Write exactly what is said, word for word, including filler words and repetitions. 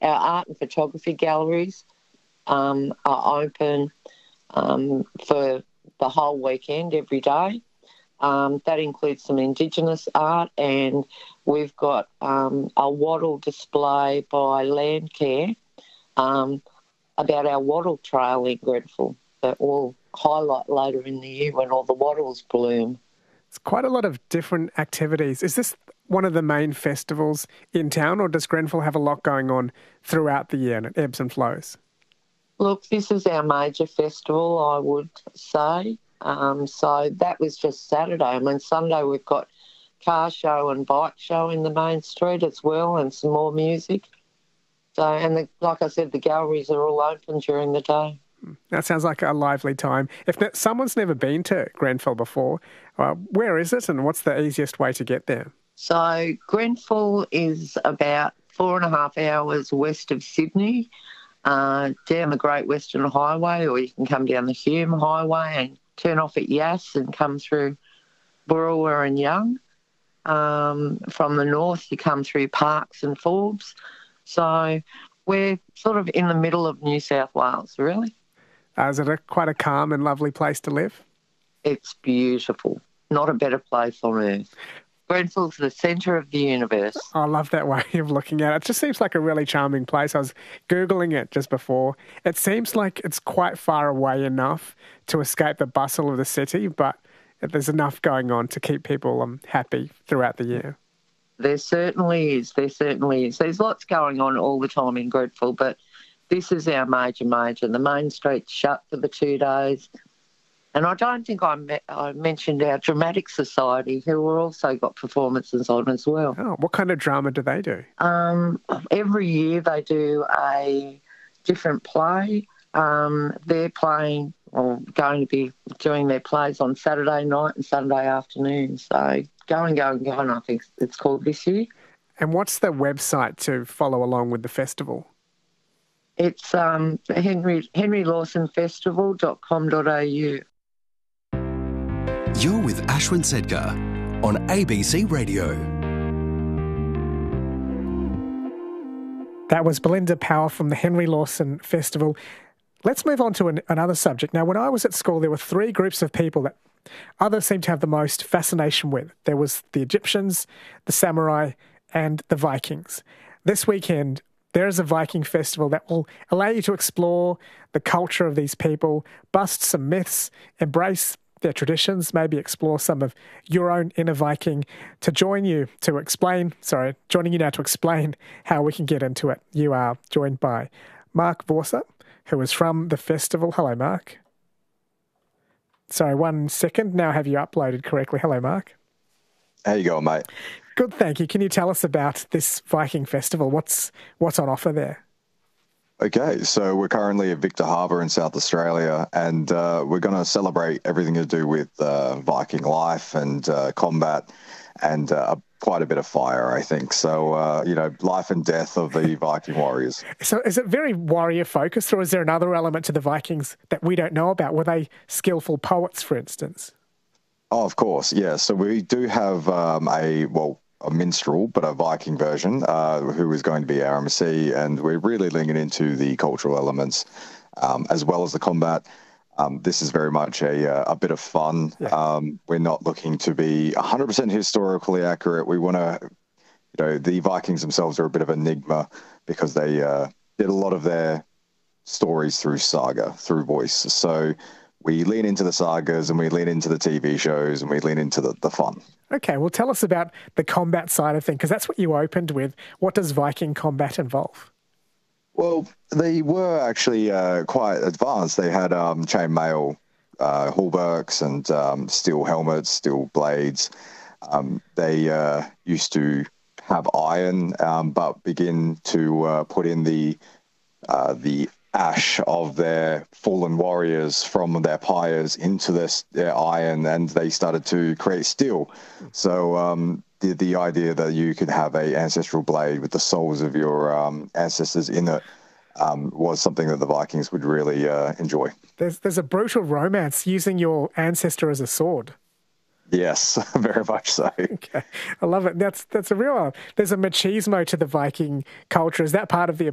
our art and photography galleries um, are open um, for the whole weekend, every day. Um, that includes some Indigenous art, and we've got um, a wattle display by Landcare um, about our wattle trail in Grenfell that we'll highlight later in the year when all the wattles bloom. It's quite a lot of different activities. Is this one of the main festivals in town, or does Grenfell have a lot going on throughout the year and it ebbs and flows? Look, this is our major festival, I would say. Um, so that was just Saturday. I mean, Sunday we've got car show and bike show in the main street as well, and some more music. So, and the, like I said, the galleries are all open during the day. That sounds like a lively time. If ne- someone's never been to Grenfell before, uh, where is it and what's the easiest way to get there? So Grenfell is about four and a half hours west of Sydney, uh, down the Great Western Highway, or you can come down the Hume Highway and turn off at Yass and come through Burrawa and Young. Um, from the north, you come through Parkes and Forbes. So we're sort of in the middle of New South Wales, really. Uh, is it a, quite a calm and lovely place to live? It's beautiful. Not a better place on earth. Grenfell's the centre of the universe. I love that way of looking at it. It just seems like a really charming place. I was Googling it just before. It seems like it's quite far away enough to escape the bustle of the city, but there's enough going on to keep people um, happy throughout the year. There certainly is. There certainly is. There's lots going on all the time in Grenfell, but this is our major, major. The main street's shut for the two days. And I don't think I, me- I mentioned our Dramatic Society, who have also got performances on as well. Oh, what kind of drama do they do? Um, every year they do a different play. Um, they're playing, or going to be doing their plays on Saturday night and Sunday afternoon. So Go and Go and Go, and I think it's called this year. And what's the website to follow along with the festival? It's um, henry henry lawson festival dot com dot a u. You're with Ashwin Sedgar on A B C Radio. That was Belinda Power from the Henry Lawson Festival. Let's move on to an, another subject. Now, when I was at school, there were three groups of people that others seemed to have the most fascination with. There was the Egyptians, the samurai, and the Vikings. This weekend, there is a Viking festival that will allow you to explore the culture of these people, bust some myths, embrace their traditions, maybe explore some of your own inner Viking. To join you to explain, sorry, joining you now to explain how we can get into it, you are joined by Mark Vorsa, who is from the festival. Hello, Mark. Sorry, one second. Now have you uploaded correctly? Hello, Mark. How you going, mate? Good, thank you. Can you tell us about this Viking festival? What's what's on offer there? Okay, so we're currently at Victor Harbour in South Australia, and uh, we're going to celebrate everything to do with uh, Viking life and uh, combat and uh, quite a bit of fire, I think. So, uh, you know, life and death of the Viking warriors. So is it very warrior-focused, or is there another element to the Vikings that we don't know about? Were they skillful poets, for instance? Oh, of course, yeah. So we do have um, a, well, a minstrel, but a Viking version, uh, who is going to be our M C, and we're really leaning into the cultural elements um, as well as the combat. Um, this is very much a a bit of fun. Yeah. Um, we're not looking to be one hundred percent historically accurate. We want to, you know, the Vikings themselves are a bit of an enigma because they uh, did a lot of their stories through saga, through voice. So we lean into the sagas and we lean into the T V shows and we lean into the, the fun. Okay, well, tell us about the combat side of things, because that's what you opened with. What does Viking combat involve? Well, they were actually uh, quite advanced. They had um, chainmail uh, hauberks and um, steel helmets, steel blades. Um, they uh, used to have iron, um, but begin to uh, put in the uh, the ash of their fallen warriors from their pyres into their, their iron, and they started to create steel. So um, the the idea that you could have a ancestral blade with the souls of your um, ancestors in it um, was something that the Vikings would really uh, enjoy. There's there's a brutal romance using your ancestor as a sword. Yes, very much so. Okay, I love it. That's that's a real. There's a machismo to the Viking culture. Is that part of the